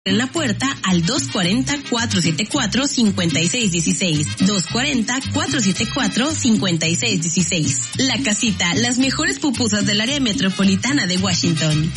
En la puerta al 240-474-5616. 240-474-5616. La Casita, las mejores pupusas del área metropolitana de Washington.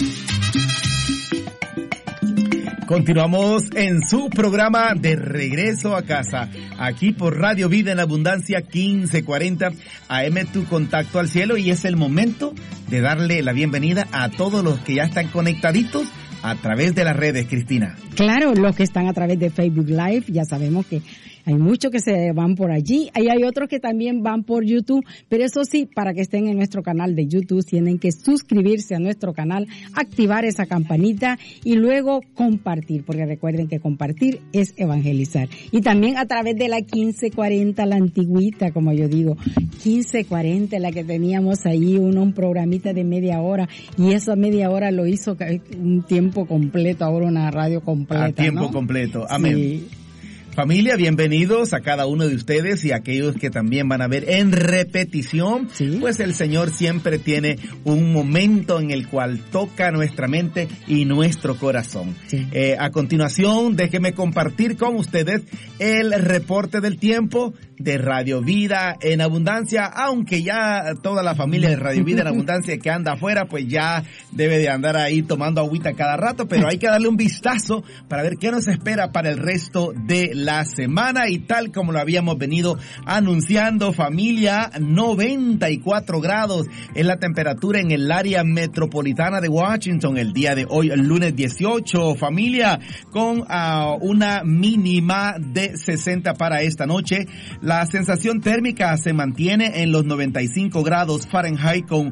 Continuamos en su programa de Regreso a Casa, aquí por Radio Vida en Abundancia 1540 AM, tu contacto al cielo, y es el momento de darle la bienvenida a todos los que ya están conectaditos a través de las redes, Cristina. Claro, los que están a través de Facebook Live, ya sabemos que hay muchos que se van por allí, y hay otros que también van por YouTube, pero eso sí, para que estén en nuestro canal de YouTube, tienen que suscribirse a nuestro canal, activar esa campanita y luego compartir, porque recuerden que compartir es evangelizar. Y también a través de la 1540, la antigüita, como yo digo, 1540, la que teníamos ahí, un programita de media hora, y esa media hora lo hizo un tiempo completo, ahora una radio completa, a tiempo, ¿no? Completo, amén. Sí. Familia, bienvenidos a cada uno de ustedes y a aquellos que también van a ver en repetición. ¿Sí? Pues el Señor siempre tiene un momento en el cual toca nuestra mente y nuestro corazón. Sí. A continuación, déjenme compartir con ustedes el reporte del tiempo de Radio Vida en Abundancia, aunque ya toda la familia de Radio Vida en Abundancia que anda afuera, pues ya debe de andar ahí tomando agüita cada rato, pero hay que darle un vistazo para ver qué nos espera para el resto de la semana, y tal como lo habíamos venido anunciando, familia, 94 grados es la temperatura en el área metropolitana de Washington el día de hoy, el lunes 18, familia, con una mínima de 60 para esta noche. La sensación térmica se mantiene en los 95 grados Fahrenheit con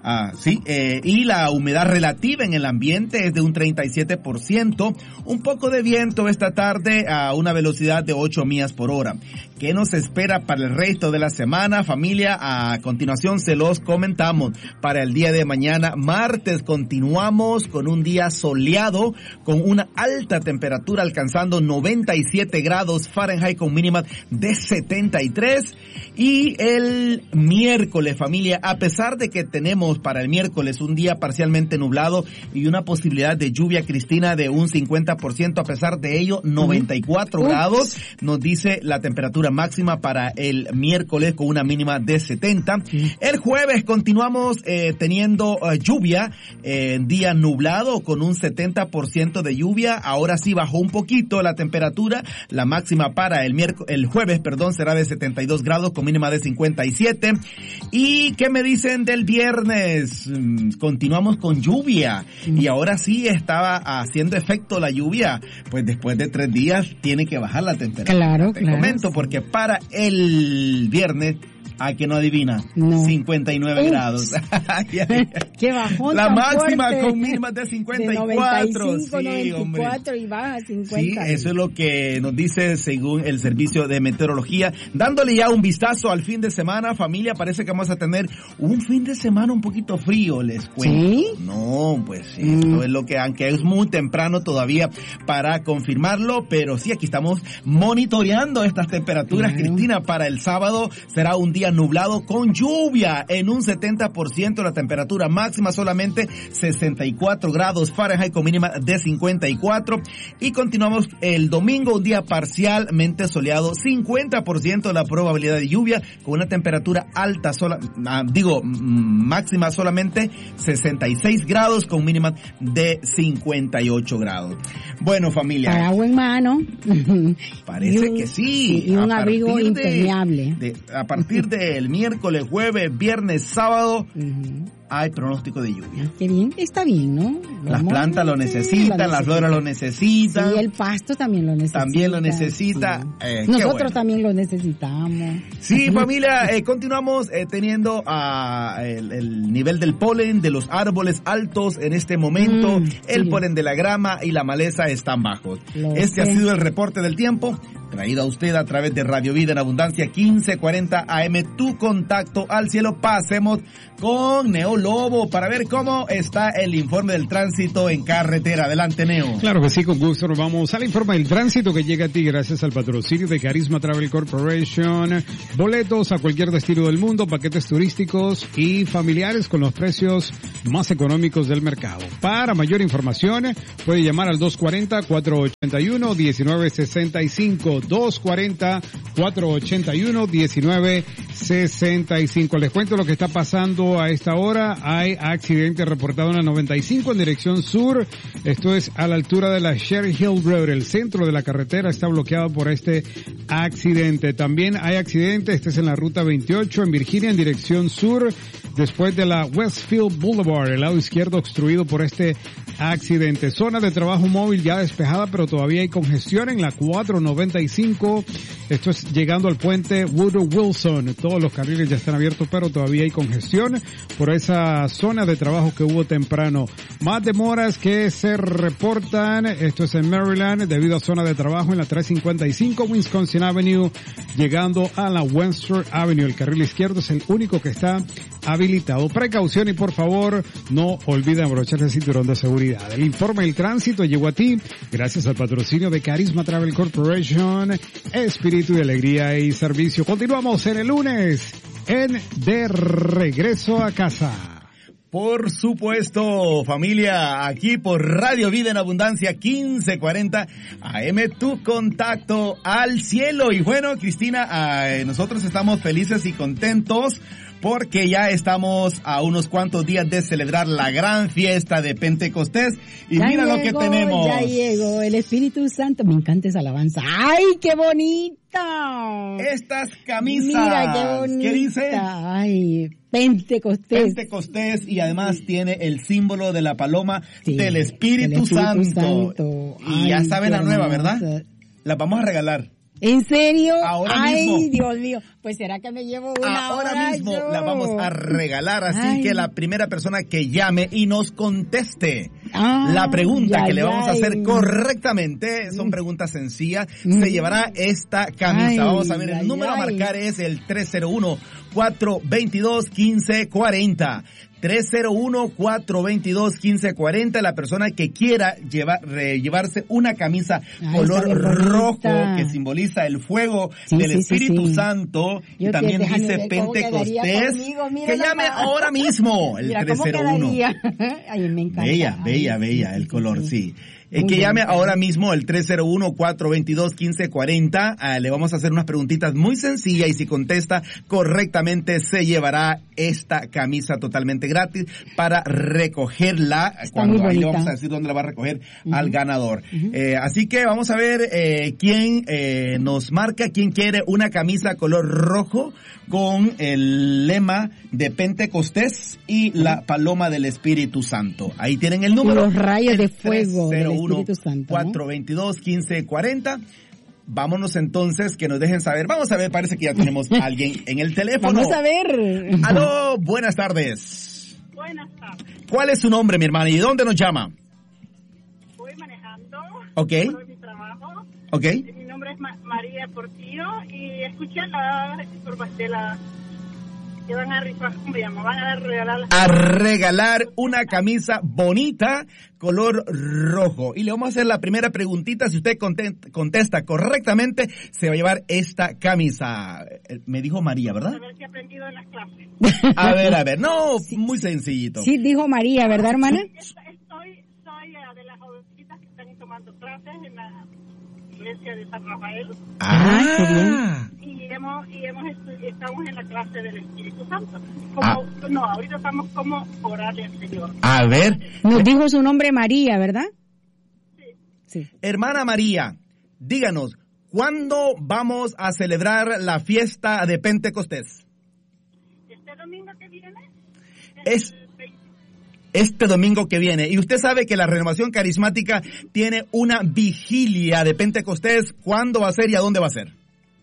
y la humedad relativa en el ambiente es de un 37%, un poco de viento esta tarde a una velocidad de 8 millas por hora. ¿Qué nos espera para el resto de la semana, familia? A continuación se los comentamos. Para el día de mañana, martes, continuamos con un día soleado, con una alta temperatura alcanzando 97 grados Fahrenheit con mínima de 73. Y el miércoles, familia, a pesar de que tenemos para el miércoles un día parcialmente nublado y una posibilidad de lluvia, Cristina, de un 50%, a pesar de ello, 94 grados, nos dice la temperatura máxima para el miércoles con una mínima de 70. El jueves continuamos teniendo lluvia, día nublado con un 70% de lluvia. Ahora sí bajó un poquito la temperatura, la máxima para el jueves, será de 72 grados con mínima de 57. ¿Y qué me dicen del viernes? Continuamos con lluvia, y ahora sí estaba haciendo efecto la lluvia, pues después de 3 días tiene que bajar la temperatura. Claro, Te comento, porque para el viernes, ¿a que no adivina? No. 59 grados. ¡Qué bajón! La tan máxima fuerte. Con mínimas de 54. De 95, sí, 94 hombre. Y baja 50. Sí, eso es lo que nos dice según el Servicio de Meteorología. Dándole ya un vistazo al fin de semana, familia, parece que vamos a tener un fin de semana un poquito frío, les cuento. ¿Sí? No, pues esto es lo que, aunque es muy temprano todavía para confirmarlo, pero sí, aquí estamos monitoreando estas temperaturas, Cristina. Para el sábado será un día nublado con lluvia en un 70%, la temperatura máxima solamente 64 grados Fahrenheit con mínima de 54. Y continuamos el domingo, un día parcialmente soleado, 50% la probabilidad de lluvia con una temperatura alta, máxima solamente 66 grados con mínima de 58 grados. Bueno, familia. Paraguas en mano. Parece que sí. Y un abrigo impermeable. A partir del miércoles, jueves, viernes, sábado, hay pronóstico de lluvia. Qué bien, está bien, ¿no? Las plantas lo necesitan, las flores lo necesitan. Sí, el pasto también lo necesita. También lo necesita. Sí. Nosotros también lo necesitamos. Sí, familia, continuamos teniendo el nivel del polen de los árboles altos en este momento. El polen de la grama y la maleza están bajos. Ha sido el reporte del tiempo. traído a usted a través de Radio Vida en Abundancia 1540 AM, tu contacto al cielo. Pasemos con Neo Lobo para ver cómo está el informe del tránsito en carretera. Adelante, Neo. Claro que sí, con gusto. Nos vamos al informe del tránsito que llega a ti gracias al patrocinio de Carisma Travel Corporation. Boletos a cualquier destino del mundo, paquetes turísticos y familiares con los precios más económicos del mercado. Para mayor información, puede llamar al 240-481-1965. 240-481-1965. Les cuento lo que está pasando a esta hora. Hay accidente reportado en la 95 en dirección sur. Esto es a la altura de la Sherry Hill Road. El centro de la carretera está bloqueado por este accidente. También hay accidente. Este es en la ruta 28 en Virginia en dirección sur. Después de la Westfield Boulevard, el lado izquierdo obstruido por este accidente. Zona de trabajo móvil ya despejada, pero todavía hay congestión en la 495. Esto es llegando al puente Woodrow Wilson. Todos los carriles ya están abiertos, pero todavía hay congestión por esa zona de trabajo que hubo temprano. Más demoras que se reportan. Esto es en Maryland debido a zona de trabajo en la 355 Wisconsin Avenue, llegando a la Webster Avenue. El carril izquierdo es el único que está habilitado. Precaución y por favor no olviden abrocharse el cinturón de seguridad. El informe del tránsito llegó a ti gracias al patrocinio de Carisma Travel Corporation, espíritu de alegría y servicio. Continuamos en el lunes en De Regreso a Casa. Por supuesto, familia, aquí por Radio Vida en Abundancia 1540 AM, tu contacto al cielo. Y bueno, Cristina, nosotros estamos felices y contentos porque ya estamos a unos cuantos días de celebrar la gran fiesta de Pentecostés. Y ya mira llegó, lo que tenemos. Ya llegó el Espíritu Santo. Me encanta esa alabanza. ¡Ay, qué bonita! Estas camisas. Mira qué bonita. ¿Qué dice? Ay, Pentecostés. Pentecostés, y además tiene el símbolo de la paloma del Espíritu Santo. Y ay, ya saben la nueva, ¿verdad? La vamos a regalar. ¿En serio? Ahora mismo. Ay, Dios mío. Pues será que me llevo una ahora mismo yo. La vamos a regalar, así que la primera persona que llame y nos conteste la pregunta que le vamos a hacer correctamente, son preguntas sencillas, se llevará esta camisa. Vamos a ver, el número a marcar es el 301-422-1540. 301-422-1540. La persona que quiera llevarse una camisa color rojo que simboliza el fuego del Espíritu Santo. Y también dice Pentecostés. Que llame ahora mismo el 301. Ay, me encanta. Bella el color, sí. Que llame ahora mismo el 301-422-1540. Le vamos a hacer unas preguntitas muy sencillas y si contesta correctamente se llevará esta camisa totalmente gratis para recogerla. Cuando ahí le vamos a decir dónde la va a recoger al ganador. Así que vamos a ver quién nos marca, quién quiere una camisa color rojo con el lema de Pentecostés y la paloma del Espíritu Santo. Ahí tienen el número. Los rayos de fuego del Espíritu Santo. 422-1540. Vámonos entonces, que nos dejen saber. Vamos a ver, parece que ya tenemos a alguien en el teléfono. Vamos a ver. Aló, buenas tardes. Buenas tardes. ¿Cuál es su nombre, mi hermana? ¿Y de dónde nos llama? Voy manejando. Ok. Por mi trabajo. Ok. Mi nombre es María Portillo y escuché la de la que van a rifar, ¿cómo se llama? Van a regalar una camisa bonita color rojo. Y le vamos a hacer la primera preguntita. Si usted contesta correctamente, se va a llevar esta camisa. Me dijo María, ¿verdad? A ver si he aprendido en las clases. A ver. No, muy sencillito. Sí, dijo María, ¿verdad, hermana? Soy de las jovencitas que están tomando clases en la iglesia de San Rafael. Qué bien. Y estamos en la clase del Espíritu Santo. Ahorita estamos como orarle al Señor. A ver. Nos dijo su nombre María, ¿verdad? Sí. Hermana María, díganos, ¿cuándo vamos a celebrar la fiesta de Pentecostés? Este domingo que viene. Este domingo que viene. Y usted sabe que la Renovación Carismática tiene una vigilia de Pentecostés. ¿Cuándo va a ser y a dónde va a ser?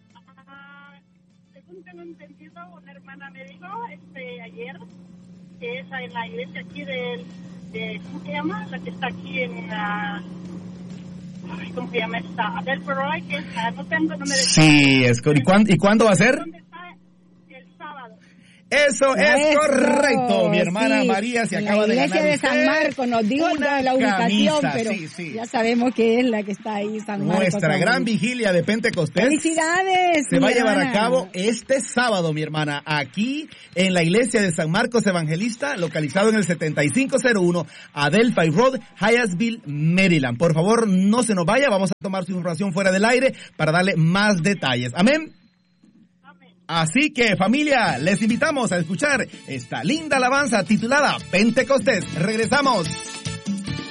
Según tengo entendido, una hermana me dijo ayer que es en la iglesia aquí de ¿cómo se llama? La que está aquí en la... ¿cómo se llama esta? Adelphi Roy, que no me sí, ¿y cuándo va a ser? ¿Dónde está? El sábado. Eso es correcto, mi hermana María se acaba de ganar. La iglesia de San Marcos nos dijo la ubicación, pero ya sabemos que es la que está ahí, San Marcos. Nuestra gran vigilia de Pentecostés. ¡Felicidades! Se va a llevar a cabo este sábado, mi hermana, aquí en la iglesia de San Marcos Evangelista, localizado en el 7501 Adelphi Road, Hyattsville, Maryland. Por favor, no se nos vaya, vamos a tomar su información fuera del aire para darle más detalles. Amén. Así que, familia, les invitamos a escuchar esta linda alabanza titulada Pentecostés. Regresamos.